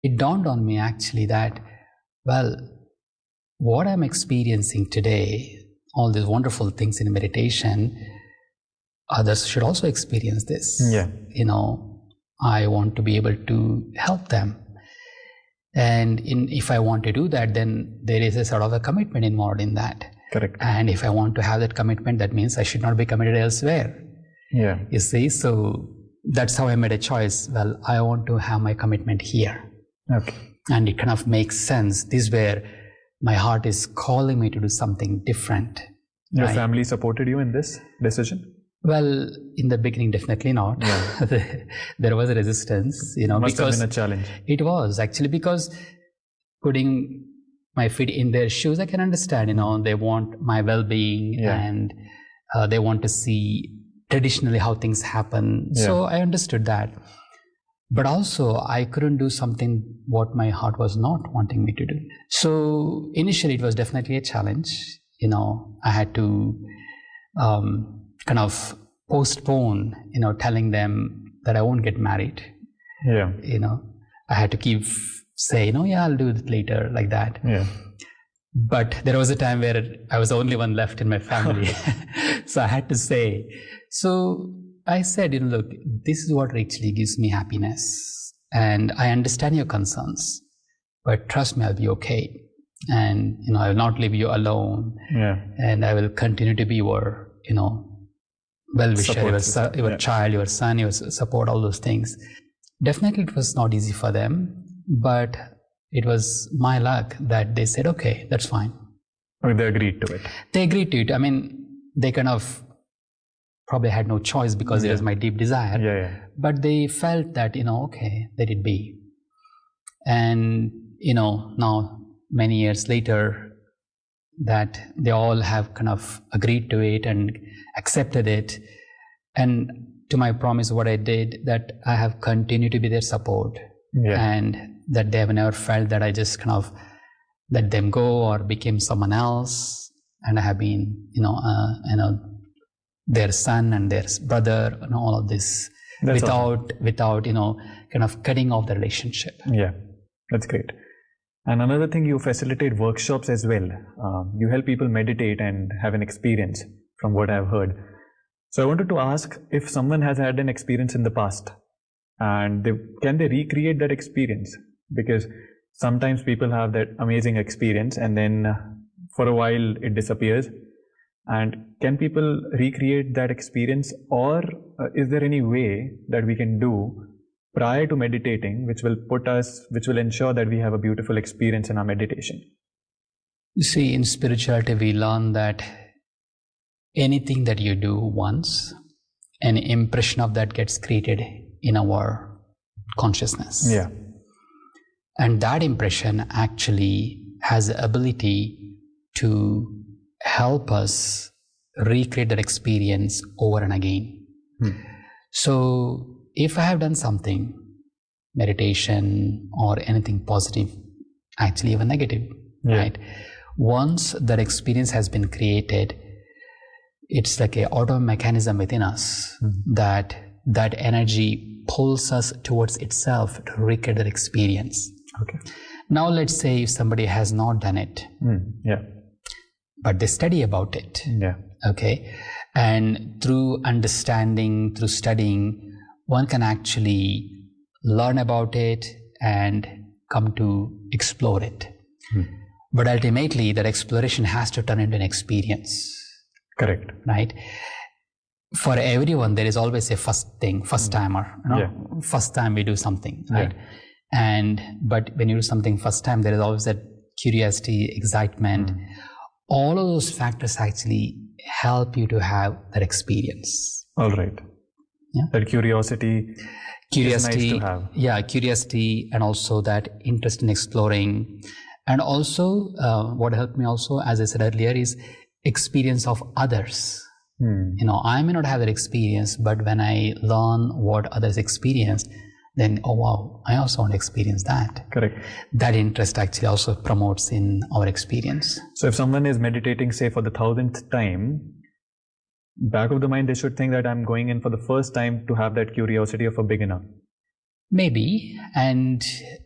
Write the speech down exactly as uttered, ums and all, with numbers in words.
it dawned on me actually that, well, what I'm experiencing today, all these wonderful things in meditation, others should also experience this. Yeah. You know, I want to be able to help them. And in, if I want to do that, then there is a sort of a commitment involved in that. Correct. And if I want to have that commitment, that means I should not be committed elsewhere. Yeah. You see, so that's how I made a choice. Well, I want to have my commitment here. Okay. And it kind of makes sense. This is where my heart is calling me to do something different. Your right? family supported you in this decision? Well, in the beginning, definitely not. Yeah. There was a resistance, you know, Must because have been a challenge. It was actually, because putting my feet in their shoes, I can understand, you know, they want my well-being, yeah. and uh, they want to see traditionally how things happen. Yeah. So I understood that. But also I couldn't do something what my heart was not wanting me to do. So initially it was definitely a challenge. You know, I had to um, kind of postpone, you know, telling them that I won't get married. Yeah. You know, I had to keep say, you know, yeah, I'll do it later, like that. Yeah. But there was a time where I was the only one left in my family. So I had to say. So I said, you know, look, this is what actually gives me happiness. And I understand your concerns, but trust me, I'll be okay. And, you know, I will not leave you alone. Yeah. And I will continue to be your, you know, well-wisher, your, su- your yeah. child, your son, your support, all those things. Definitely it was not easy for them, but it was my luck that they said, okay, that's fine. Or they agreed to it. They agreed to it. I mean, they kind of probably had no choice because yeah. it was my deep desire. Yeah, yeah. But they felt that, you know, okay, let it be. And, you know, now many years later, that they all have kind of agreed to it and accepted it. And to my promise, what I did, that I have continued to be their support. Yeah. And that they have never felt that I just kind of let them go or became someone else. And I have been, you know, uh, you know, their son and their brother and all of this. That's without, awesome. without, you know, kind of cutting off the relationship. Yeah, that's great. And another thing, you facilitate workshops as well. Um, you help people meditate and have an experience, from what I've heard. So I wanted to ask, if someone has had an experience in the past, and they, can they recreate that experience? Because sometimes people have that amazing experience and then uh, for a while it disappears. And can people recreate that experience, or uh, is there any way that we can do prior to meditating, which will put us, which will ensure that we have a beautiful experience in our meditation? You see, in spirituality, we learn that anything that you do once, an impression of that gets created in our consciousness. Yeah. And that impression actually has the ability to help us recreate that experience over and again. Hmm. So if I have done something, meditation or anything positive, actually even negative, yeah. right? Once that experience has been created, it's like an auto mechanism within us hmm. that that energy pulls us towards itself to recreate that experience. Okay. Now let's say if somebody has not done it, mm, yeah, but they study about it. Yeah. Okay. And through understanding, through studying, one can actually learn about it and come to explore it. Hmm. But ultimately, that exploration has to turn into an experience. Correct. Right? For everyone, there is always a first thing, first timer. You know? Yeah. First time we do something, right? Yeah. And but when you do something first time, there is always that curiosity, excitement. Mm. All of those factors actually help you to have that experience. All right. Yeah. That curiosity. Curiosity. Is nice to have. Yeah, curiosity, and also that interest in exploring, and also uh, what helped me also, as I said earlier, is experience of others. Hmm. You know, I may not have that experience, but when I learn what others experienced, then, oh wow, I also want to experience that. Correct. That interest actually also promotes in our experience. So if someone is meditating, say, for the thousandth time, back of the mind, they should think that I'm going in for the first time to have that curiosity of a beginner. Maybe. And